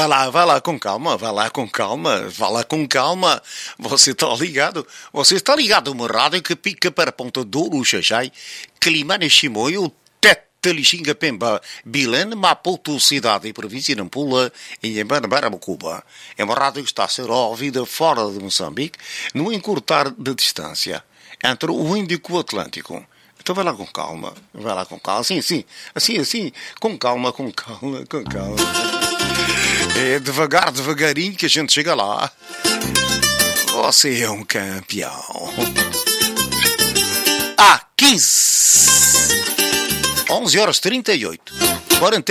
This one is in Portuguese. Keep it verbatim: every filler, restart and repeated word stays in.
vai lá, vai lá com calma, vai lá com calma, vai lá com calma. Você está ligado? Você está ligado a uma rádio que pica para Ponta Douro, Xaxai, Climane Chimoio, Telixinga Pemba, Bilan, Maputo, cidade e província de Nampula, em Embaracuba. É uma rádio que está a ser ouvida fora de Moçambique, no encurtar da distância entre o Índico e o Atlântico. Então vai lá com calma, vai lá com calma, assim, assim, assim, assim, com calma, com calma, com calma. É devagar, devagarinho que a gente chega lá. Você é um campeão. Ah, quinze. onze horas trinta e oito. quarenta